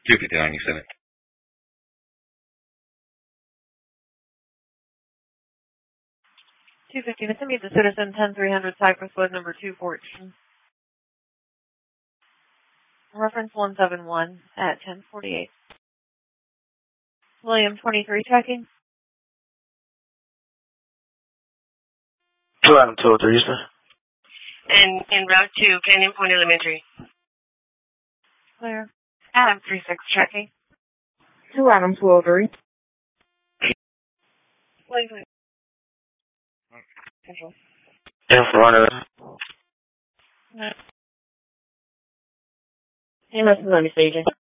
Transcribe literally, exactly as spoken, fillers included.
two fifty-nine, you sent it. two fifty, to meet the citizen, ten three hundred Cypress Wood, number two fourteen. Reference one seven one at ten forty-eight. William twenty-three checking. two Adam two oh three, sir. And in route to Canyon Point Elementary. Clear. Adam three six checking. two Adam two oh three. Wait, wait. Control. And for runner. No. Hey, Mister Let me staging.